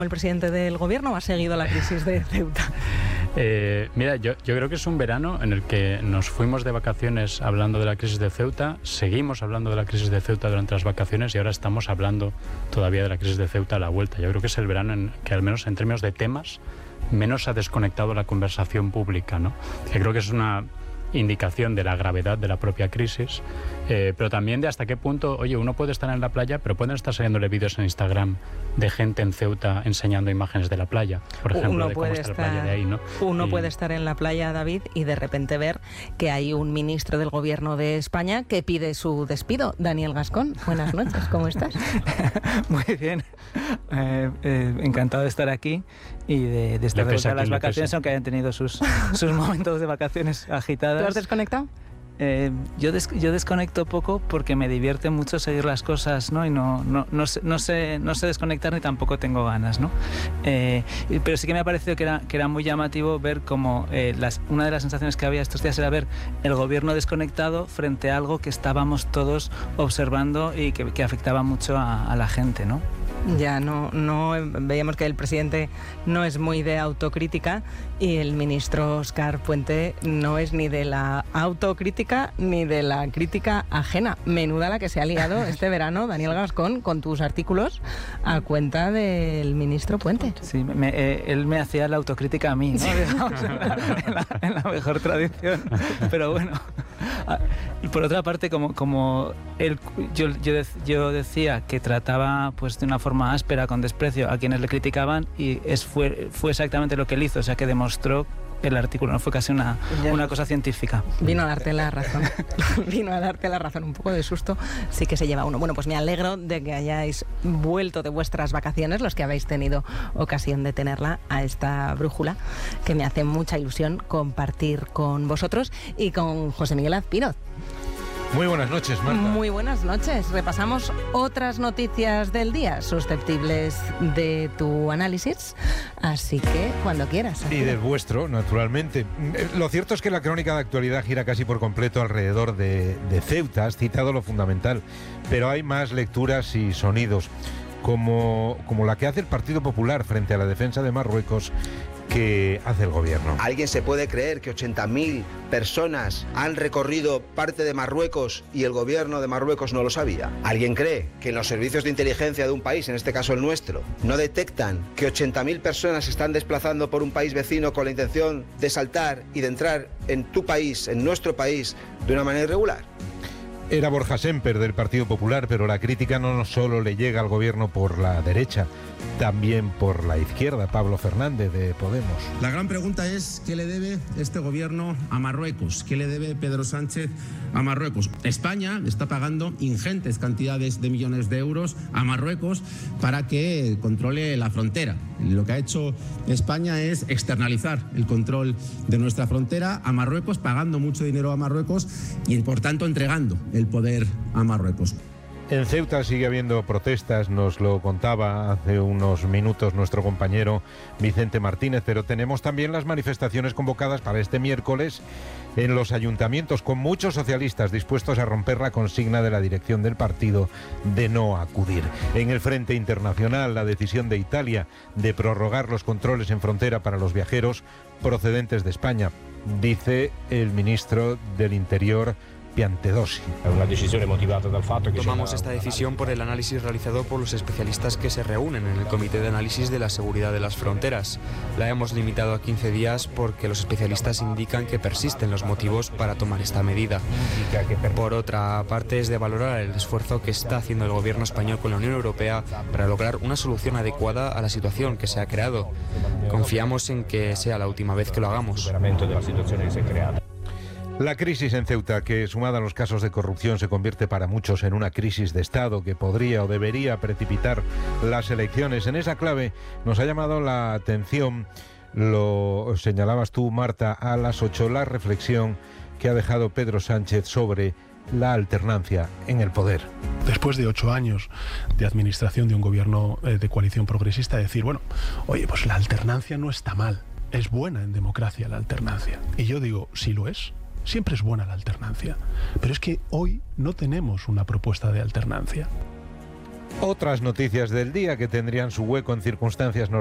el presidente del gobierno ha seguido la crisis de Ceuta? Mira, yo creo que es un verano en el que nos fuimos de vacaciones hablando de la crisis de Ceuta, seguimos hablando de la crisis de Ceuta durante las vacaciones y ahora estamos hablando todavía de la crisis de Ceuta a la vuelta. Yo creo que es el verano en que, al menos en términos de temas, menos ha desconectado la conversación pública, ¿no? Que creo que es una indicación de la gravedad de la propia crisis, pero también de hasta qué punto, oye, uno puede estar en la playa, pero pueden estar saliéndole vídeos en Instagram de gente en Ceuta enseñando imágenes de la playa, por ejemplo, de cómo está la playa de ahí, ¿no? Uno puede estar en la playa, David, y de repente ver que hay un ministro del gobierno de España que pide su despido. Daniel Gascón, buenas noches, ¿cómo estás? Muy bien, encantado de estar aquí y de estar de vuelta a las vacaciones, aunque hayan tenido sus momentos de vacaciones agitadas. ¿Tú has desconectado? Yo desconecto poco porque me divierte mucho seguir las cosas, ¿no? Y no sé desconectar ni tampoco tengo ganas, ¿no? Pero sí que me ha parecido que era muy llamativo ver cómo una de las sensaciones que había estos días era ver el gobierno desconectado frente a algo que estábamos todos observando y que afectaba mucho a la gente, ¿no? Ya no veíamos que el presidente no es muy de autocrítica y el ministro Óscar Puente no es ni de la autocrítica ni de la crítica ajena. Menuda la que se ha liado este verano, Daniel Gascón, con tus artículos a cuenta del ministro Puente. Sí, él me hacía la autocrítica a mí, ¿no? Sí. Digamos, en la mejor tradición. Pero bueno, y por otra parte, como él, yo decía que trataba pues de una forma áspera, con desprecio a quienes le criticaban, y fue exactamente lo que él hizo, o sea que demostró el artículo, no fue casi una cosa científica. Vino a darte la razón. Vino a darte la razón. Un poco de susto sí que se lleva uno. Bueno, pues me alegro de que hayáis vuelto de vuestras vacaciones, los que habéis tenido ocasión de tenerla, a esta brújula, que me hace mucha ilusión compartir con vosotros y con José Miguel Azpiroz. Muy buenas noches, Marta. Muy buenas noches. Repasamos otras noticias del día susceptibles de tu análisis, así que cuando quieras. Y del vuestro, naturalmente. Lo cierto es que la crónica de actualidad gira casi por completo alrededor de Ceuta. Has citado lo fundamental, pero hay más lecturas y sonidos, como la que hace el Partido Popular frente a la defensa de Marruecos que hace el gobierno. ¿Alguien se puede creer que 80.000 personas han recorrido parte de Marruecos y el gobierno de Marruecos no lo sabía? ¿Alguien cree que en los servicios de inteligencia de un país, en este caso el nuestro, no detectan que 80.000 personas se están desplazando por un país vecino con la intención de saltar y de entrar en tu país, en nuestro país, de una manera irregular? Era Borja Semper del Partido Popular, pero la crítica no solo le llega al gobierno por la derecha, también por la izquierda. Pablo Fernández de Podemos. La gran pregunta es, ¿qué le debe este gobierno a Marruecos? ¿Qué le debe Pedro Sánchez a Marruecos? España está pagando ingentes cantidades de millones de euros a Marruecos para que controle la frontera. Lo que ha hecho España es externalizar el control de nuestra frontera a Marruecos, pagando mucho dinero a Marruecos y, por tanto, entregando el poder a Marruecos. En Ceuta sigue habiendo protestas, nos lo contaba hace unos minutos nuestro compañero Vicente Martínez, pero tenemos también las manifestaciones convocadas para este miércoles en los ayuntamientos, con muchos socialistas dispuestos a romper la consigna de la dirección del partido de no acudir. En el frente internacional, la decisión de Italia de prorrogar los controles en frontera para los viajeros procedentes de España, dice el ministro del Interior, Piantedosi. Tomamos esta decisión por el análisis realizado por los especialistas que se reúnen en el Comité de Análisis de la Seguridad de las Fronteras. La hemos limitado a 15 días porque los especialistas indican que persisten los motivos para tomar esta medida. Por otra parte, es de valorar el esfuerzo que está haciendo el gobierno español con la Unión Europea para lograr una solución adecuada a la situación que se ha creado. Confiamos en que sea la última vez que lo hagamos. La crisis en Ceuta, que sumada a los casos de corrupción se convierte para muchos en una crisis de Estado que podría o debería precipitar las elecciones. En esa clave nos ha llamado la atención, lo señalabas tú, Marta, a las 8, la reflexión que ha dejado Pedro Sánchez sobre la alternancia en el poder. Después de 8 años de administración de un gobierno de coalición progresista, decir, bueno, oye, pues la alternancia no está mal, es buena en democracia la alternancia. Y yo digo, sí lo es. Siempre es buena la alternancia, pero es que hoy no tenemos una propuesta de alternancia. Otras noticias del día que tendrían su hueco en circunstancias